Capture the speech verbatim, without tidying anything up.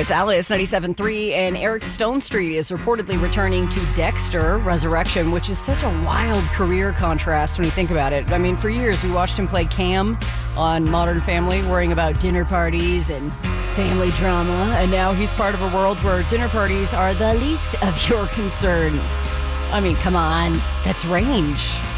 It's Alice ninety-seven point three, and Eric Stonestreet is reportedly returning to Dexter Resurrection, which is such a wild career contrast when you think about it. I mean, for years we watched him play Cam on Modern Family, worrying about dinner parties and family drama, and now he's part of a world where dinner parties are the least of your concerns. I mean, come on, that's range.